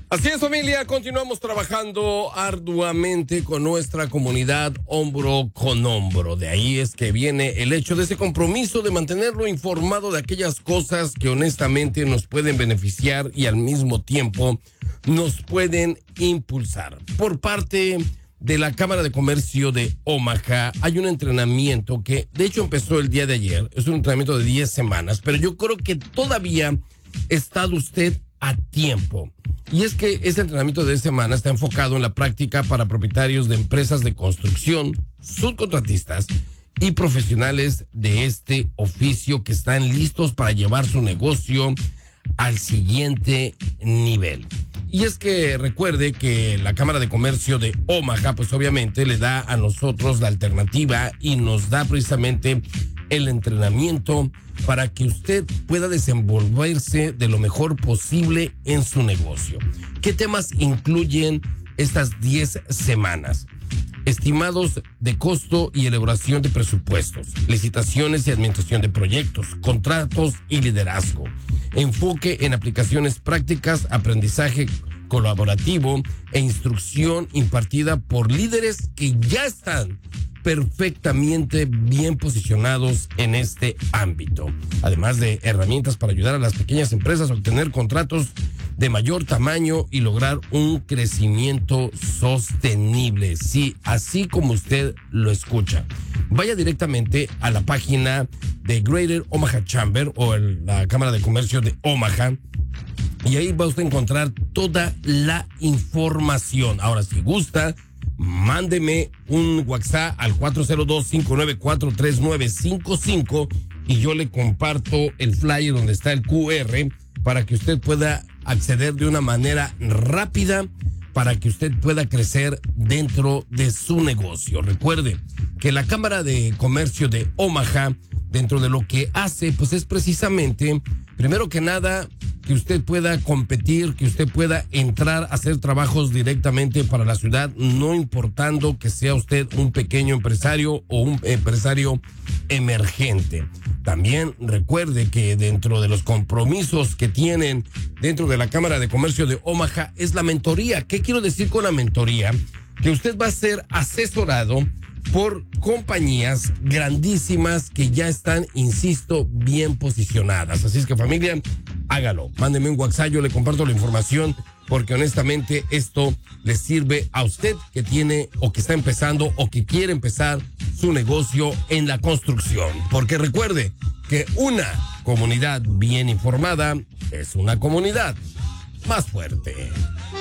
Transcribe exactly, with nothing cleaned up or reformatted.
Así es, familia, continuamos trabajando arduamente con nuestra comunidad hombro con hombro. De ahí es que viene el hecho de ese compromiso de mantenerlo informado de aquellas cosas que honestamente nos pueden beneficiar y al mismo tiempo nos pueden impulsar. Por parte de la Cámara de Comercio de Omaha hay un entrenamiento que de hecho empezó el día de ayer. Es un entrenamiento de diez semanas, pero yo creo que todavía está usted a tiempo. Y es que este entrenamiento de semana está enfocado en la práctica para propietarios de empresas de construcción, subcontratistas y profesionales de este oficio que están listos para llevar su negocio al siguiente nivel. Y es que recuerde que la Cámara de Comercio de Omaha, pues obviamente le da a nosotros la alternativa y nos da precisamente el entrenamiento para que usted pueda desenvolverse de lo mejor posible en su negocio. ¿Qué temas incluyen estas diez semanas? Estimados de costo y elaboración de presupuestos, licitaciones y administración de proyectos, contratos y liderazgo, enfoque en aplicaciones prácticas, aprendizaje colaborativo e instrucción impartida por líderes que ya están perfectamente bien posicionados en este ámbito, además de herramientas para ayudar a las pequeñas empresas a obtener contratos de mayor tamaño y lograr un crecimiento sostenible. Sí, así como usted lo escucha. Vaya directamente a la página de Greater Omaha Chamber o el, la Cámara de Comercio de Omaha y ahí va usted a encontrar toda la información. Ahora, si gusta, mándeme un WhatsApp al cuatro cero dos, cinco nueve cuatro, tres nueve cinco cinco y yo le comparto el flyer donde está el Q R para que usted pueda acceder de una manera rápida para que usted pueda crecer dentro de su negocio. Recuerde que la Cámara de Comercio de Omaha, dentro de lo que hace, pues es precisamente, primero que nada, que usted pueda competir, que usted pueda entrar a hacer trabajos directamente para la ciudad, no importando que sea usted un pequeño empresario o un empresario emergente. También recuerde que dentro de los compromisos que tienen dentro de la Cámara de Comercio de Omaha es la mentoría. ¿Qué quiero decir con la mentoría? Que usted va a ser asesorado por compañías grandísimas que ya están, insisto, bien posicionadas. Así es que, familia, hágalo. Mándeme un WhatsApp, yo le comparto la información, porque honestamente esto le sirve a usted que tiene o que está empezando o que quiere empezar su negocio en la construcción. Porque recuerde que una comunidad bien informada es una comunidad más fuerte.